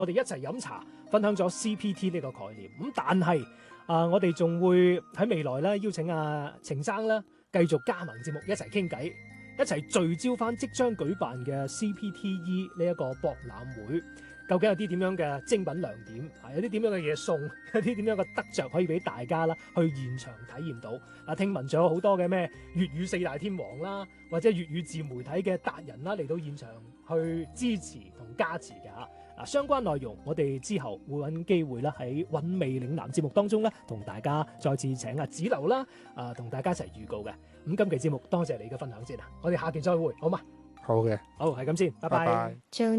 我哋一齊飲茶，分享咗 CPT 呢個概念。咁但係我哋仲會喺未來咧邀請程生啦，繼續加盟節目，一齊傾偈，一齊聚焦翻即將舉辦嘅 CPTE 呢一個博覽會。究竟有啲點樣嘅精品亮點，有啲點樣嘅嘢送，有啲點樣嘅得着可以俾大家啦，去現場體驗到。聽聞仲有好多嘅咩粵語四大天王啦，或者粵語自媒體嘅達人啦嚟到現場去支持同加持嘅。相關內容我哋之後會揾機會啦，喺韻味嶺南節目當中咧，同大家再次請子流啦，同大家一齊預告嘅。咁今期節目多謝你嘅分享先啊，我哋下期再會，好嘛？ 好嘅， 好係咁先，拜拜。